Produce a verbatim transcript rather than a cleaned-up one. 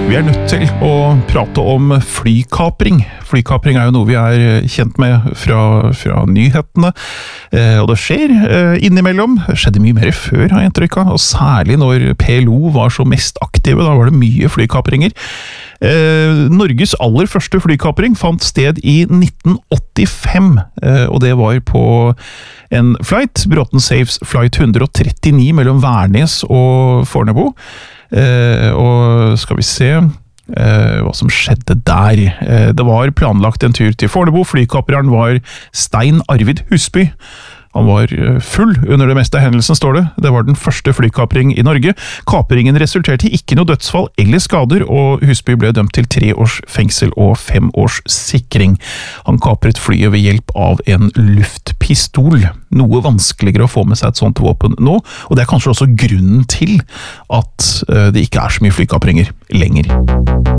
Vi er nødt til å prate om flykapring. Flykapring er jo noe vi er kjent med fra, fra nyhetene, eh, og det skjer eh, innimellom. Det skjedde mye mer før, har jeg inntrykk av, og særlig når P L O var så mest aktive, da var det mye flykapringer. Eh, Norges aller første flykapring fant sted i nitten åttifem, eh, og det var på en flight, Bråten Safes flight one thirty-nine mellom Værnes og Fornebu. Eh, og skal vi se eh, hva som skjedde der. Eh, det var planlagt en tur til Fornebu. Flykapreren var Stein Arvid Husby. Han var full under det meste av hendelsen, står det. Det var den første flykapring i Norge. Kapringen resulterte i ikke noe dødsfall eller skader, og Husby ble dømt til tre års fengsel og fem års sikring. Han kapret flyet ved hjelp av en luftpistol. Noe vanskeligere å få med seg et sånt våpen nå, og det er kanskje også grunnen til at det ikke er så mye flykapringer lenger.